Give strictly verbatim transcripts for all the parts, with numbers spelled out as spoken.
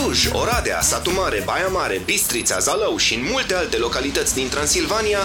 Cluj, Oradea, Satu Mare, Baia Mare, Bistrița, Zalău și în multe alte localități din Transilvania.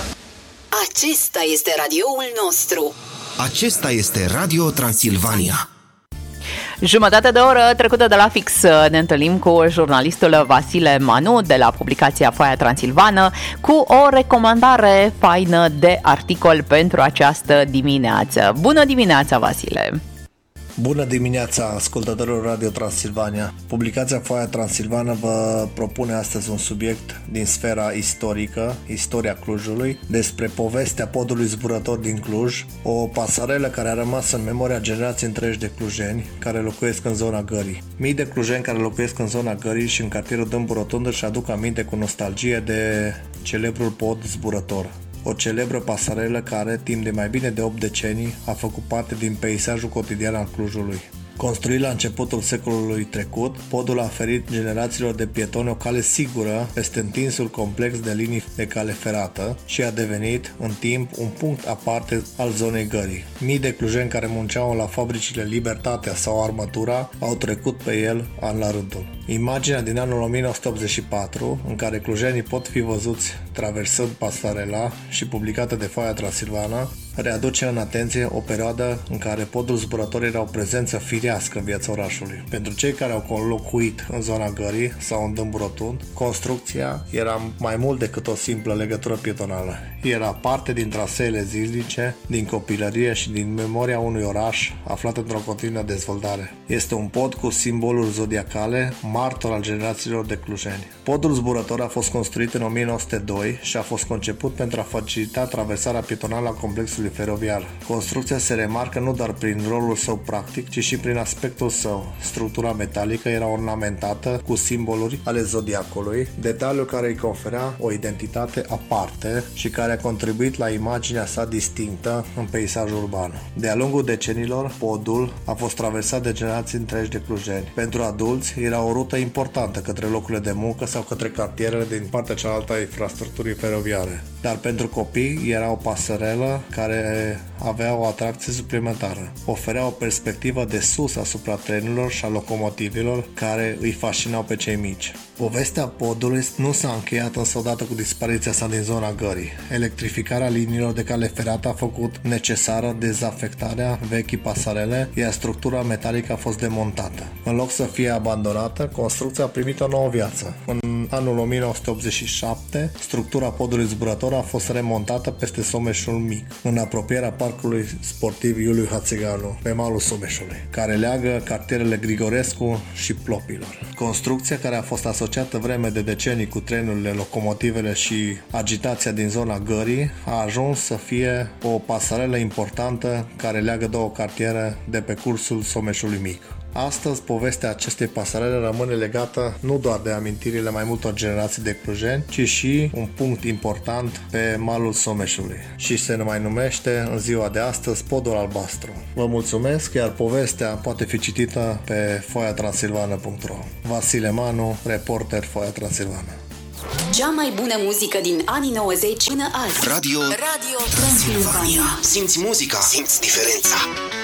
Acesta este radioul nostru. Acesta este Radio Transilvania. Jumătate de oră trecută de la fix ne întâlnim cu jurnalistul Vasile Manu de la publicația Foaia Transilvană cu o recomandare faină de articol pentru această dimineață. Bună dimineața, Vasile! Bună dimineața, ascultătorilor Radio Transilvania! Publicația Foaia Transilvană vă propune astăzi un subiect din sfera istorică, istoria Clujului, despre povestea podului zburător din Cluj, o pasarelă care a rămas în memoria generației întregi de clujeni care locuiesc în zona Gării. Mii de clujeni care locuiesc în zona Gării și în cartierul Dâmbu Rotund își aduc aminte cu nostalgie de celebrul pod zburător. O celebră pasarelă care, timp de mai bine de opt decenii, a făcut parte din peisajul cotidian al Clujului. Construit la începutul secolului trecut, podul a oferit generațiilor de pietoni o cale sigură peste întinsul complex de linii de cale ferată și a devenit, în timp, un punct aparte al zonei Gării. Mii de clujeni care munceau la fabricile Libertatea sau Armătura au trecut pe el an la rândul. Imaginea din anul o mie nouă sute optzeci și patru, în care clujenii pot fi văzuți traversând pasarela și publicată de Foaia Transilvană, readuce în atenție o perioadă în care podul zburător era o prezență firească în viața orașului. Pentru cei care au locuit în zona Gării sau în Dâmbu Rotund, construcția era mai mult decât o simplă legătură pietonală. Era parte din traseele zilnice, din copilărie și din memoria unui oraș aflat într-o continuă dezvoltare. Este un pod cu simboluri zodiacale, martor al generațiilor de clujeni. Podul zburător a fost construit în o mie nouă sute doi și a fost conceput pentru a facilita traversarea pietonală a complexului feroviar. Construcția se remarcă nu doar prin rolul său practic, ci și prin aspectul său. Structura metalică era ornamentată cu simboluri ale zodiacului, detaliu care îi conferea o identitate aparte și care a contribuit la imaginea sa distinctă în peisajul urban. De-a lungul decenilor, podul a fost traversat de generații întregi de clujeni. Pentru adulți, era o rută importantă către locurile de muncă sau către cartierele din partea cealaltă a infrastructurii feroviare. Dar pentru copii era o pasărelă care avea o atracție suplimentară. Oferea o perspectivă de sus asupra trenurilor și a locomotivelor care îi fascinau pe cei mici. Povestea podului nu s-a încheiat însă odată cu dispariția sa din zona Gării. Electrificarea liniilor de cale ferată a făcut necesară dezafectarea vechii pasarele, iar structura metalică a fost demontată. În loc să fie abandonată, construcția a primit o nouă viață. În anul o mie nouă sute optzeci și șapte, structura podului zburător a fost remontată peste Someșul Mic, în apropierea parcului sportiv Iuliu Hațeganu, pe malul Someșului, care leagă cartierele Grigorescu și Plopilor. Construcția, care a fost asociată vreme de decenii cu trenurile, locomotivele și agitația din zona Gării, a ajuns să fie o pasarelă importantă care leagă două cartiere de pe cursul Someșului Mic. Astăzi, povestea acestei pasarele rămâne legată nu doar de amintirile mai multor generații de clujeni, ci și un punct important pe malul Someșului și se mai numește în ziua de astăzi Podul Albastru. Vă mulțumesc, iar povestea poate fi citită pe foaia transilvană punct ro. Vasile Manu, reporter Foaia Transilvană. Cea mai bună muzică din anii nouăzeci până azi. Radio, Radio Transilvania. Simți muzica, simți diferența.